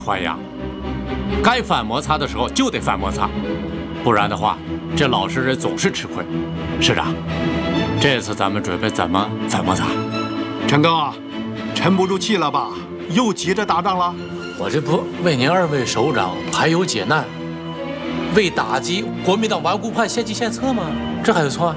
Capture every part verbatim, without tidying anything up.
换样，该反摩擦的时候就得反摩擦，不然的话，这老实人总是吃亏。师长，这次咱们准备怎么反摩擦？ 陈哥，沉不住气了吧？又急着打仗了？ 我这不为您二位首长排忧解难，为打击国民党顽固派献计献策吗？这还有错？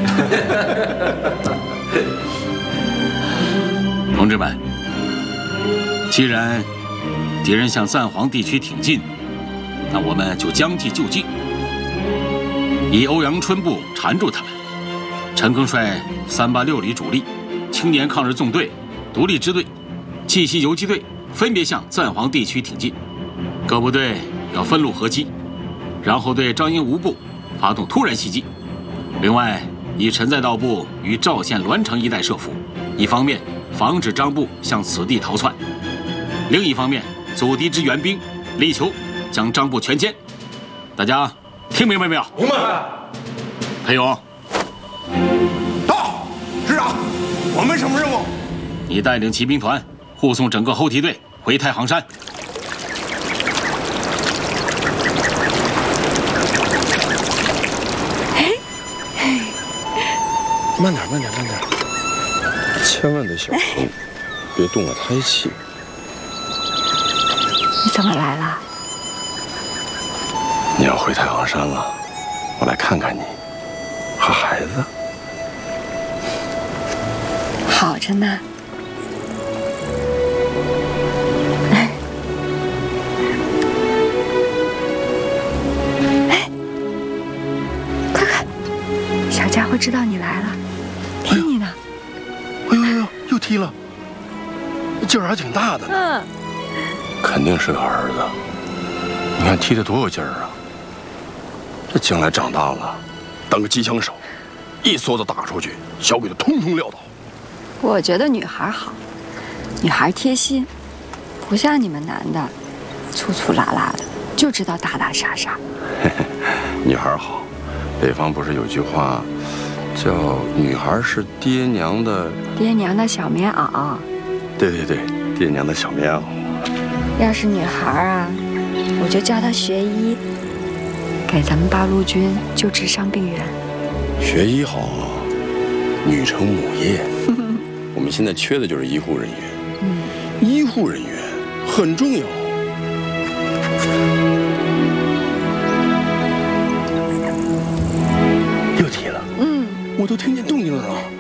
同志们，既然敌人向赞皇地区挺进，那我们就将计就计，以欧阳春部缠住他们。陈赓率三八六旅主力、青年抗日纵队、独立支队、冀西游击队分别向赞皇地区挺进，各部队要分路合击，然后对张英吴部发动突然袭击。另外，以陈再道部于赵县栾城一带设伏，一方面防止张部向此地逃窜，另一方面阻敌之援兵，力求将张部全歼。大家听明白没有？ 明白。 裴勇， 到。师长，我们什么任务？ 你带领骑兵团护送整个后提队回太行山。 慢点，慢点，慢点，千万得小心，别动了胎气。 你怎么来了？ 你要回太行山了，我来看看你和孩子。 好着呢。哎，哎，快快，小家伙知道你来了。踢你呢！ 哎呦呦呦，又踢了，劲儿还挺大的呢。 嗯， 肯定是个儿子。你看踢得多有劲儿啊！这将来长大了，当个机枪手，一梭子打出去，小鬼子通通撂倒。 我觉得女孩好，女孩贴心，不像你们男的，粗粗拉拉的，就知道打打杀杀。 女孩好，北方不是有句话？叫女孩是爹娘的爹娘的小棉袄。 对对对，爹娘的小棉袄。 要是女孩啊，我就教她学医，给咱们八路军救治伤病员。 学医好啊，女承母业。我们现在缺的就是医护人员。嗯，医护人员很重要。又踢了。嗯。我都听见动静了。